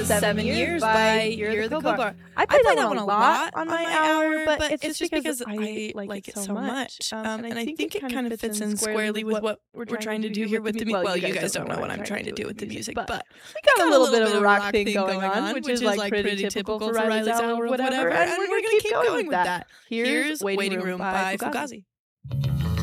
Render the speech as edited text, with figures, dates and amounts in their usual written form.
7 Years by You're the Cocoa. I play that one a lot on my hour, but it's just because I like it so much. And I think it kind of fits in squarely with what we're trying to do here with the music. Well, you guys don't know what I'm trying to do with the music, but we got a little bit of a rock thing going on, which is like pretty typical for Riley's Hour or whatever, and we're going to keep going with that. Here's Waiting Room by Fugazi.